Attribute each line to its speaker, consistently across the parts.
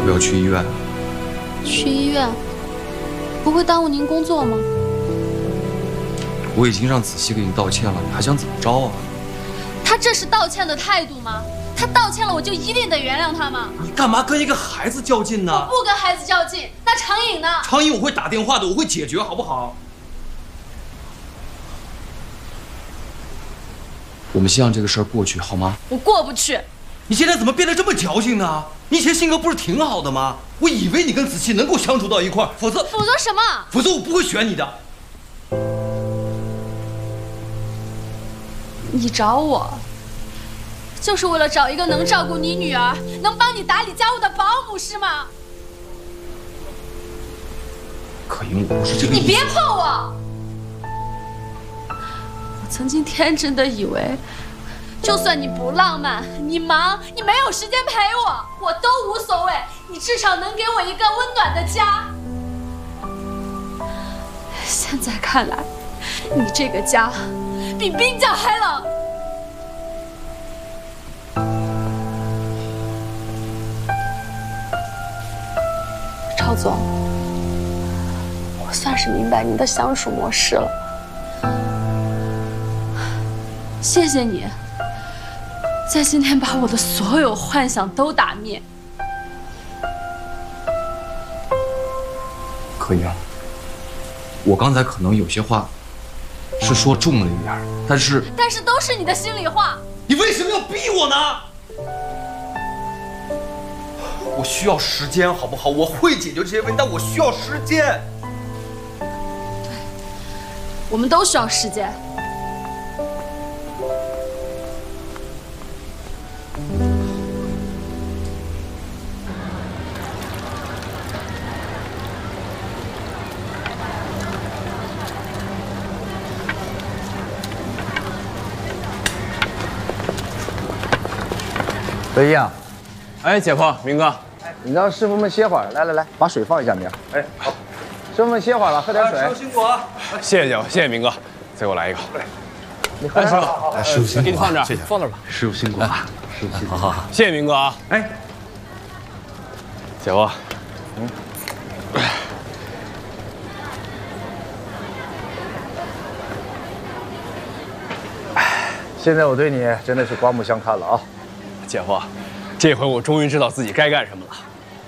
Speaker 1: 要不要去医院？
Speaker 2: 去医院不会耽误您工作吗？
Speaker 1: 我已经让子熙给你道歉了，你还想怎么着啊？
Speaker 2: 他这是道歉的态度吗？他道歉了，我就一定得原谅他吗？
Speaker 3: 你干嘛跟一个孩子较劲呢？
Speaker 2: 我不跟孩子较劲。那常颖呢？
Speaker 3: 常颖我会打电话的，我会解决，好不好？
Speaker 1: 我们先让这个事儿过去，好吗？
Speaker 2: 我过不去。
Speaker 3: 你现在怎么变得这么矫情呢？你以前性格不是挺好的吗？我以为你跟子熙能够相处到一块儿，否则
Speaker 2: 什么？
Speaker 3: 否则我不会选你的。
Speaker 2: 你找我，就是为了找一个能照顾你女儿、能帮你打理家务的保姆是吗？
Speaker 1: 可盈，我不是这个意思。
Speaker 2: 你别碰我！我曾经天真的以为，就算你不浪漫，你忙，你没有时间陪我，我都无所谓。你至少能给我一个温暖的家。现在看来，你这个家比冰窖还冷。赵总，我算是明白你的相处模式了。谢谢你，在今天把我的所有幻想都打灭。
Speaker 1: 可盈，我刚才可能有些话是说重了一点，但是
Speaker 2: 都是你的心里话。
Speaker 3: 你为什么要逼我呢？我需要时间，好不好？我会解决这些问题，但我需要时间。
Speaker 2: 对，我们都需要时间。
Speaker 4: 德一啊，
Speaker 5: 哎，姐夫，明哥，
Speaker 4: 你让师傅们歇会儿。来，把水放一下，明。哎，好，师傅们歇会儿了，喝点水。
Speaker 3: 师傅辛苦啊！
Speaker 5: 谢谢姐夫，谢谢明哥，再给我来一个。
Speaker 4: 你喝点水。
Speaker 1: 哎，师傅辛苦了，
Speaker 5: 给你放这儿，
Speaker 1: 谢谢，
Speaker 5: 放那儿吧。
Speaker 1: 师傅辛苦了，师傅辛苦了，好。
Speaker 5: 谢谢明哥啊。
Speaker 3: 哎，
Speaker 5: 姐夫，
Speaker 4: 现在我对你真的是刮目相看了啊！
Speaker 5: 姐夫，这回我终于知道自己该干什么了。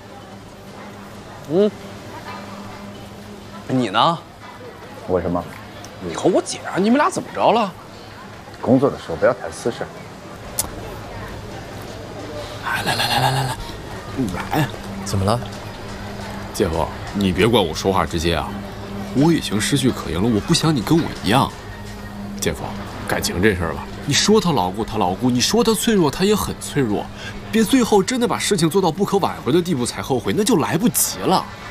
Speaker 5: 你呢？
Speaker 4: 我什么？
Speaker 5: 你和我姐啊，你们俩怎么着了？
Speaker 4: 工作的时候不要谈私事。
Speaker 5: 来，你来。
Speaker 6: 怎么了？
Speaker 7: 姐夫，你别管我说话直接啊！我已经失去可盈了，我不想你跟我一样。姐夫，感情这事儿吧，你说他牢固，他牢固；你说他脆弱，他也很脆弱。别最后真的把事情做到不可挽回的地步才后悔，那就来不及了。